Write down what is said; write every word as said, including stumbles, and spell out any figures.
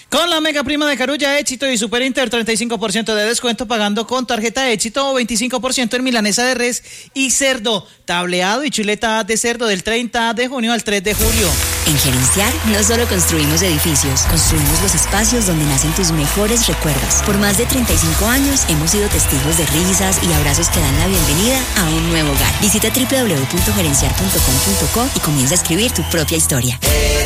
Con la mega prima de Carulla, Éxito y Super Inter, treinta y cinco por ciento de descuento pagando con tarjeta Éxito o veinticinco por ciento en milanesa de res y cerdo, tableado y chuleta de cerdo del treinta de junio al tres de julio. En Gerenciar no solo construimos edificios, construimos los espacios donde nacen tus mejores recuerdos. Por más de treinta y cinco años hemos sido testigos de risas y abrazos que dan la bienvenida a un nuevo hogar. Visita doble u doble u doble u punto gerenciar punto com punto co y comienza a escribir tu propia historia.